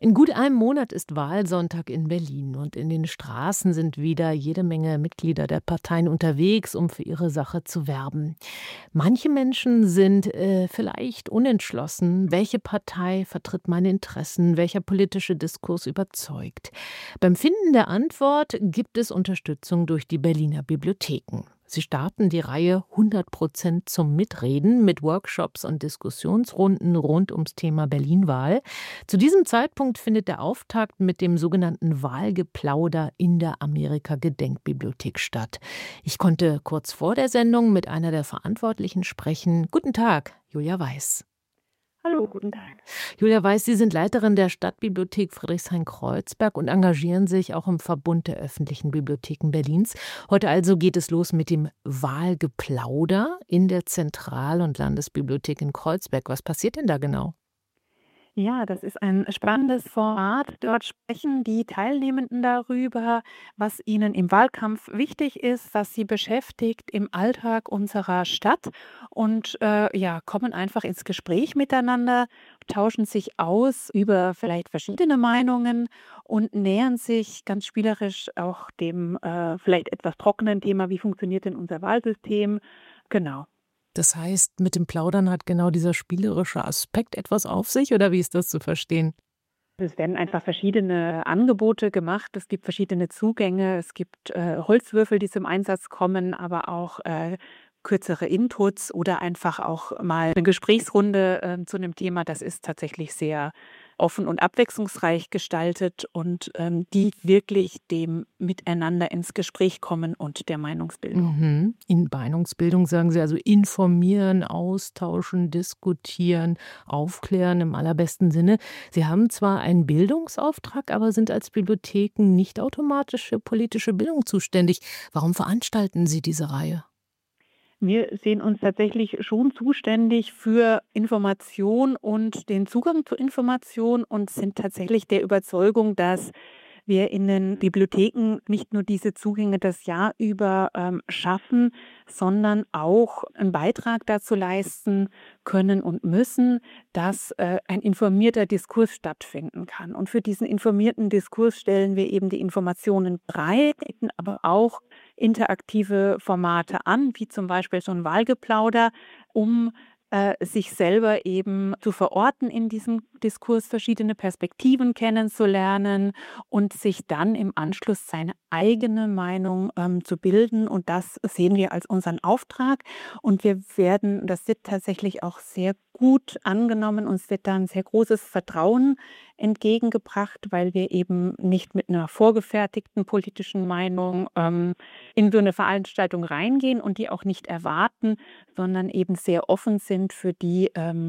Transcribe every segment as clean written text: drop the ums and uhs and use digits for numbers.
In gut einem Monat ist Wahlsonntag in Berlin und in den Straßen sind wieder jede Menge Mitglieder der Parteien unterwegs, um für ihre Sache zu werben. Manche Menschen sind vielleicht unentschlossen, welche Partei vertritt meine Interessen, welcher politische Diskurs überzeugt. Beim Finden der Antwort gibt es Unterstützung durch die Berliner Bibliotheken. Sie starten die Reihe 100% zum Mitreden mit Workshops und Diskussionsrunden rund ums Thema Berlin-Wahl. Zu diesem Zeitpunkt findet der Auftakt mit dem sogenannten Wahlgeplauder in der Amerika-Gedenkbibliothek statt. Ich konnte kurz vor der Sendung mit einer der Verantwortlichen sprechen. Guten Tag, Julia Weiß. Hallo, guten Tag. Julia Weiß, Sie sind Leiterin der Stadtbibliothek Friedrichshain-Kreuzberg und engagieren sich auch im Verbund der öffentlichen Bibliotheken Berlins. Heute also geht es los mit dem Wahlgeplauder in der Zentral- und Landesbibliothek in Kreuzberg. Was passiert denn da genau? Ja, das ist ein spannendes Format. Dort sprechen die Teilnehmenden darüber, was ihnen im Wahlkampf wichtig ist, was sie beschäftigt im Alltag unserer Stadt und ja, kommen einfach ins Gespräch miteinander, tauschen sich aus über vielleicht verschiedene Meinungen und nähern sich ganz spielerisch auch dem vielleicht etwas trockenen Thema, wie funktioniert denn unser Wahlsystem? Genau. Das heißt, mit dem Plaudern hat genau dieser spielerische Aspekt etwas auf sich, oder wie ist das zu verstehen? Es werden einfach verschiedene Angebote gemacht. Es gibt verschiedene Zugänge. Es gibt Holzwürfel, die zum Einsatz kommen, aber auch kürzere Inputs oder einfach auch mal eine Gesprächsrunde zu einem Thema. Das ist tatsächlich sehr offen und abwechslungsreich gestaltet und dient wirklich dem Miteinander ins Gespräch kommen und der Meinungsbildung. In Meinungsbildung sagen Sie also informieren, austauschen, diskutieren, aufklären im allerbesten Sinne. Sie haben zwar einen Bildungsauftrag, aber sind als Bibliotheken nicht automatisch für politische Bildung zuständig. Warum veranstalten Sie diese Reihe? Wir sehen uns tatsächlich schon zuständig für Information und den Zugang zu Information und sind tatsächlich der Überzeugung, dass wir in den Bibliotheken nicht nur diese Zugänge das Jahr über schaffen, sondern auch einen Beitrag dazu leisten können und müssen, dass ein informierter Diskurs stattfinden kann. Und für diesen informierten Diskurs stellen wir eben die Informationen bereit, bieten aber auch interaktive Formate an, wie zum Beispiel so ein Wahlgeplauder, um sich selber eben zu verorten in diesem Diskurs, verschiedene Perspektiven kennenzulernen und sich dann im Anschluss seine eigene Meinung zu bilden. Und das sehen wir als unseren Auftrag. Und das wird tatsächlich auch sehr gut angenommen. Uns wird da ein sehr großes Vertrauen entgegengebracht, weil wir eben nicht mit einer vorgefertigten politischen Meinung in so eine Veranstaltung reingehen und die auch nicht erwarten, sondern eben sehr offen sind für die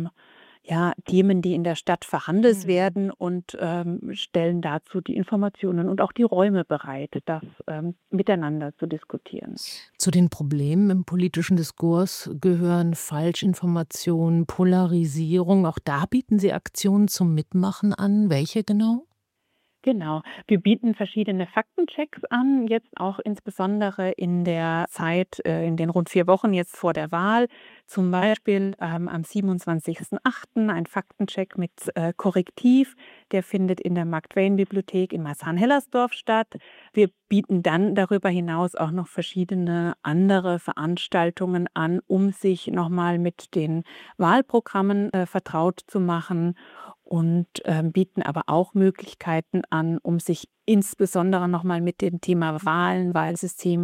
ja, Themen, die in der Stadt verhandelt werden und stellen dazu die Informationen und auch die Räume bereit, das miteinander zu diskutieren. Zu den Problemen im politischen Diskurs gehören Falschinformation, Polarisierung. Auch da bieten Sie Aktionen zum Mitmachen an. Welche genau? Genau. Wir bieten verschiedene Faktenchecks an, jetzt auch insbesondere in der Zeit, in den rund 4 Wochen jetzt vor der Wahl. Zum Beispiel am 27.08. ein Faktencheck mit Korrektiv. Der findet in der Mark-Twain-Bibliothek in Marzahn-Hellersdorf statt. Wir bieten dann darüber hinaus auch noch verschiedene andere Veranstaltungen an, um sich nochmal mit den Wahlprogrammen vertraut zu machen und bieten aber auch Möglichkeiten an, um sich insbesondere nochmal mit dem Thema Wahlen, Wahlsystem